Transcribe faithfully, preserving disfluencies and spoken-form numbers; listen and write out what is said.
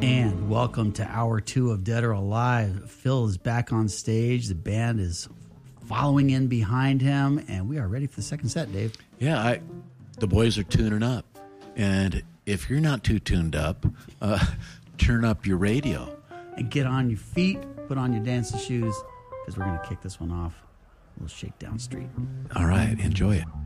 And welcome to hour two of Dead or Alive. Phil is back on stage. The band is following in behind him, and we are ready for the second set, Dave. Yeah, I, the boys are tuning up. And if you're not too tuned up, uh, turn up your radio. And get on your feet, put on your dancing shoes, because we're going to kick this one off a little Shakedown Street. All right, enjoy it.